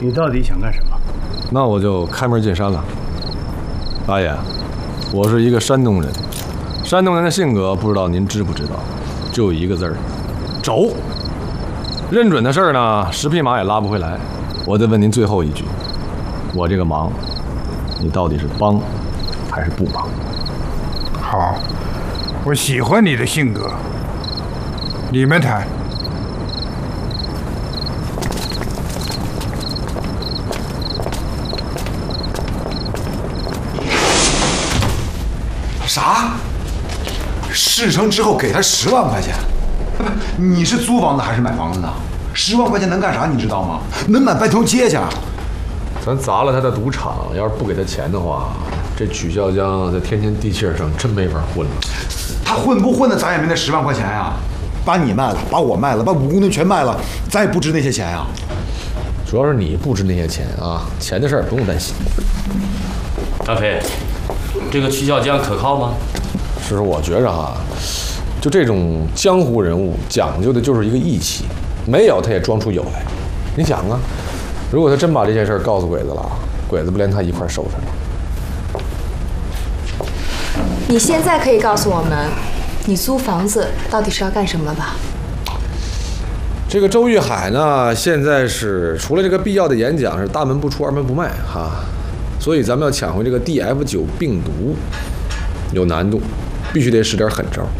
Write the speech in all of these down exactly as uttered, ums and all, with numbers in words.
你到底想干什么？ 那我就开门见山了。大爷，我是一个山东人，山东人的性格不知道您知不知道，就一个字儿，轴。认准的事儿呢，十匹马也拉不回来。我再问您最后一句，我这个忙，你到底是帮还是不帮？ 好，我喜欢你的性格。你们谈。 啥？事成之后给他十万块钱？不，你是租房子还是买房子呢？十万块钱能干啥？你知道吗？能买半条街去。 咱砸了他的赌场，要是不给他钱的话，这曲孝江在天津地气上真没法混了。 他混不混的，咱也没那十万块钱呀。把你卖了，把我卖了，把五姑娘全卖了，咱也不值那些钱呀。 主要是你不值那些钱啊，钱的事儿不用担心。 大飞，这个曲孝江可靠吗？ 是我觉着哈，就这种江湖人物讲究的就是一个义气，没有他也装出有来。你想啊，如果他真把这件事告诉鬼子了，鬼子不连他一块收拾了？ 你现在可以告诉我们，你租房子到底是要干什么了吧？ 这个周玉海呢，现在是除了这个必要的演讲是大门不出二门不迈哈，所以咱们要抢回这个 D F 九 病毒有难度，必须得使点狠招。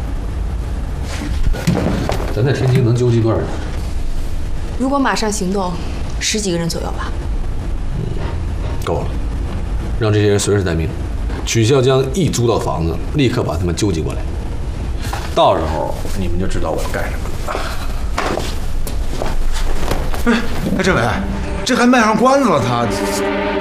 咱在天津能纠集多少人？ 如果马上行动，十几个人左右吧。 够了，让这些人随时待命。曲孝江一租到房子，立刻把他们纠集过来。到时候你们就知道我要干什么了。 哎，哎，政委，这还卖上关子了，他。